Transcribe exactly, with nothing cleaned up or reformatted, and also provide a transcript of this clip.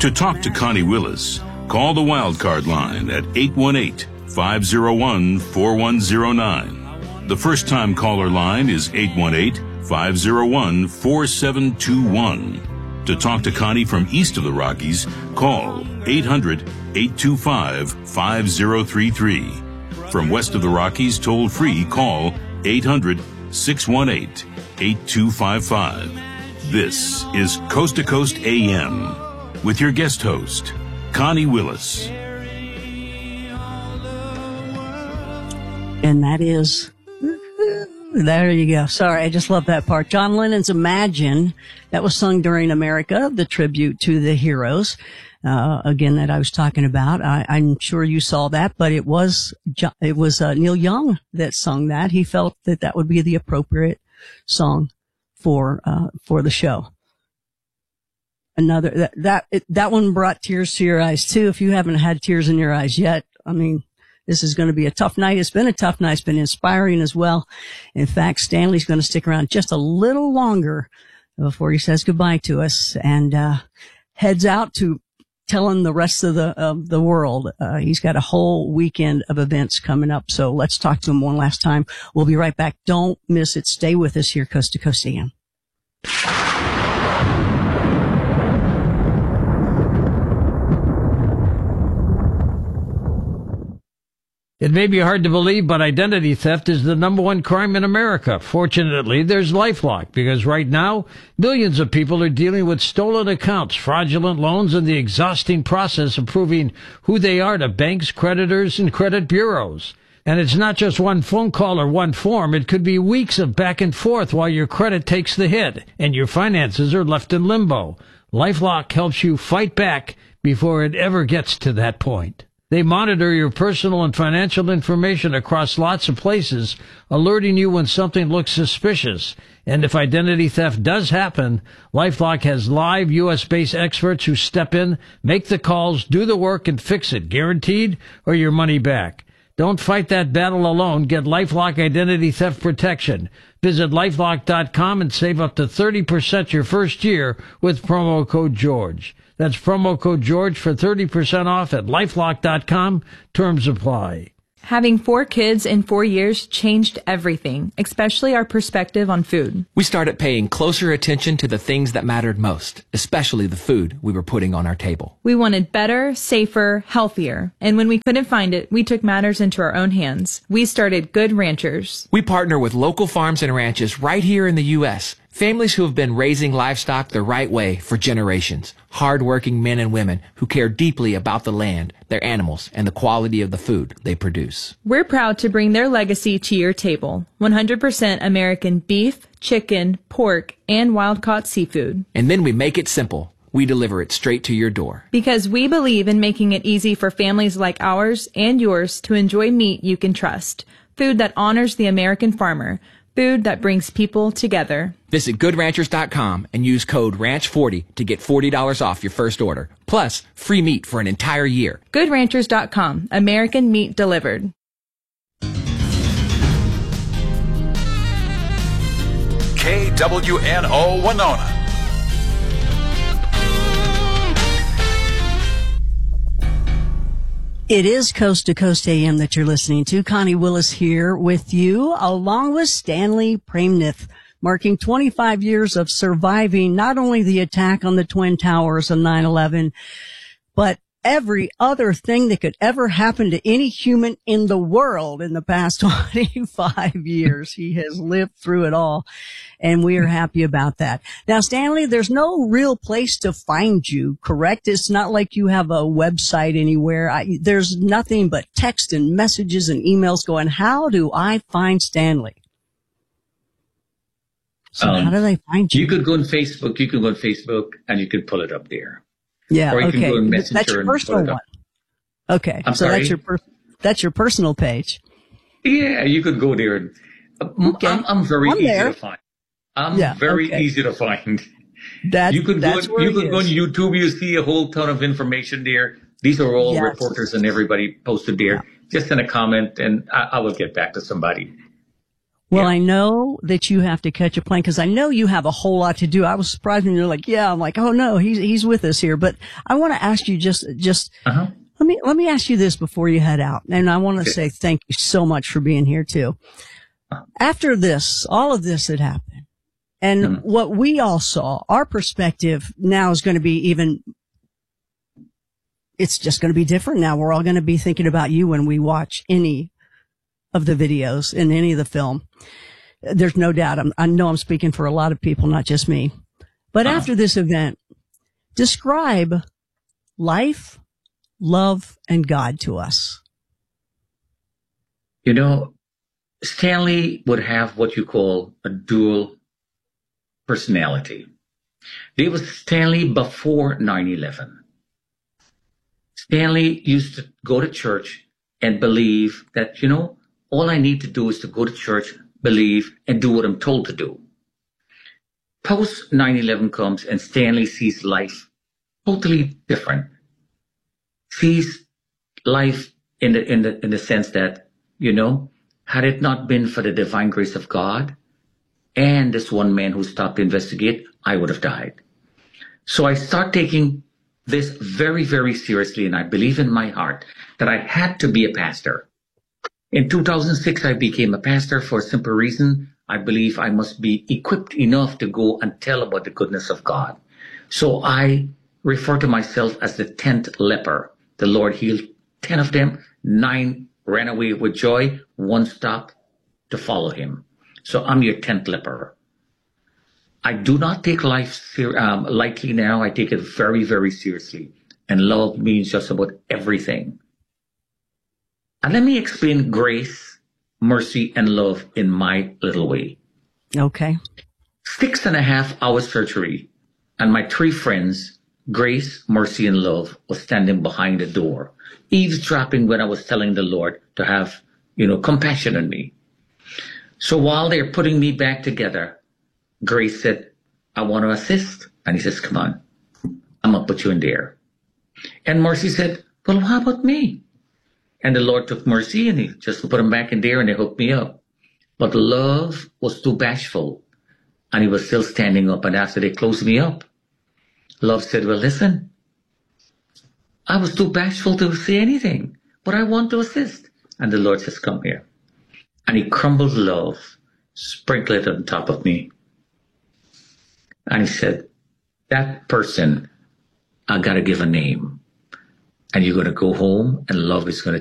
To talk to Connie Willis, call the Wildcard line at eight one eight, five oh one, four one oh nine. The first-time caller line is eight one eight, five oh one, four seven two one. To talk to Connie from east of the Rockies, call eight hundred, eight two five, five oh three three. From west of the Rockies, toll-free, call eight hundred, six one eight, eight two five five. This is Coast to Coast A M with your guest host, Connie Willis. And that is, there you go. Sorry, I just love that part. John Lennon's Imagine. That was sung during America, the tribute to the heroes. Uh, again, that I was talking about. I, I'm sure you saw that, but it was, it was uh, Neil Young that sung that. He felt that that would be the appropriate song for, uh, for the show. Another, that, that, it, that one brought tears to your eyes too. If you haven't had tears in your eyes yet, I mean, this is going to be a tough night. It's been a tough night. It's been inspiring as well. In fact, Stanley's going to stick around just a little longer before he says goodbye to us and, uh, heads out to telling the rest of the, of the world. Uh, he's got a whole weekend of events coming up. So let's talk to him one last time. We'll be right back. Don't miss it. Stay with us here, Coast to Coast A M. It may be hard to believe, but identity theft is the number one crime in America. Fortunately, there's LifeLock, because right now, millions of people are dealing with stolen accounts, fraudulent loans, and the exhausting process of proving who they are to banks, creditors, and credit bureaus. And it's not just one phone call or one form. It could be weeks of back and forth while your credit takes the hit and your finances are left in limbo. LifeLock helps you fight back before it ever gets to that point. They monitor your personal and financial information across lots of places, alerting you when something looks suspicious. And if identity theft does happen, LifeLock has live U S-based experts who step in, make the calls, do the work, and fix it, guaranteed, or your money back. Don't fight that battle alone. Get LifeLock Identity Theft Protection. Visit LifeLock dot com and save up to thirty percent your first year with promo code George. That's promo code George for thirty percent off at LifeLock dot com. Terms apply. Having four kids in four years changed everything, especially our perspective on food. We started paying closer attention to the things that mattered most, especially the food we were putting on our table. We wanted better, safer, healthier. And when we couldn't find it, we took matters into our own hands. We started Good Ranchers. We partner with local farms and ranches right here in the U S Families who have been raising livestock the right way for generations. Hard-working men and women who care deeply about the land, their animals, and the quality of the food they produce. We're proud to bring their legacy to your table. one hundred percent American beef, chicken, pork, and wild-caught seafood. And then we make it simple. We deliver it straight to your door. Because we believe in making it easy for families like ours and yours to enjoy meat you can trust. Food that honors the American farmer. Food that brings people together. Visit good ranchers dot com and use code ranch forty to get forty dollars off your first order. Plus, free meat for an entire year. good ranchers dot com. American meat delivered. K W N O Winona. It is Coast to Coast A M that you're listening to. Connie Willis here with you, along with Stanley Premnith, marking twenty-five years of surviving not only the attack on the Twin Towers on nine eleven, but every other thing that could ever happen to any human in the world in the past twenty-five years. He has lived through it all, and we are happy about that. Now, Stanley, there's no real place to find you, correct? It's not like you have a website anywhere. I, there's nothing but text and messages and emails going, how do I find Stanley? So um, how do they find you? You could go on Facebook. You could go on Facebook, and you could pull it up there. Yeah, or you okay. can go on Messenger. That's your personal one. Okay, I'm so sorry? that's your per- that's your personal page. Yeah, you could go there. And, uh, okay. I'm, I'm very I'm easy there. to find. I'm yeah, very okay. easy to find. That, you could that's go. Where you could is. go on YouTube. You see a whole ton of information there. These are all yes. reporters and everybody posted there. Yeah. Just in a comment, and I, I will get back to somebody. Well, yeah. I know that you have to catch a plane because I know you have a whole lot to do. I was surprised when you're like, yeah, I'm like, oh no, he's, he's with us here. But I want to ask you just, just, uh-huh. let me, let me ask you this before you head out. And I want to say thank you so much for being here too. After this, all of this had happened and mm-hmm. what we all saw, our perspective now is going to be even, it's just going to be different now. We're all going to be thinking about you when we watch any of the videos in any of the film. There's no doubt. I'm, I know I'm speaking for a lot of people, not just me. But uh-huh. after this event, describe life, love, and God to us. You know, Stanley would have what you call a dual personality. There was Stanley before nine eleven. Stanley used to go to church and believe that, you know, all I need to do is to go to church, believe, and do what I'm told to do. Post nine eleven comes and Stanley sees life totally different. Sees life in the, in the, in the sense that, you know, had it not been for the divine grace of God and this one man who stopped to investigate, I would have died. So I start taking this very, very seriously, and I believe in my heart that I had to be a pastor. In two thousand six, I became a pastor for a simple reason. I believe I must be equipped enough to go and tell about the goodness of God. So I refer to myself as the tenth leper. The Lord healed ten of them, nine ran away with joy, one stopped to follow him. So I'm your tenth leper. I do not take life ser- um, lightly now. I take it very, very seriously. And love means just about everything. And let me explain grace, mercy, and love in my little way. Okay. Six and a half hour surgery, and my three friends, Grace, Mercy, and Love, was standing behind the door, eavesdropping when I was telling the Lord to have, you know, compassion on me. So while they're putting me back together, Grace said, I want to assist. And he says, come on, I'm going to put you in there. And Mercy said, well, how about me? And the Lord took Mercy and he just put him back in there and they hooked me up. But Love was too bashful and he was still standing up. And after they closed me up, Love said, well, listen, I was too bashful to say anything, but I want to assist. And the Lord says, come here. And he crumbled Love, sprinkled it on top of me. And he said, that person, I got to give a name. And you're going to go home and Love is going to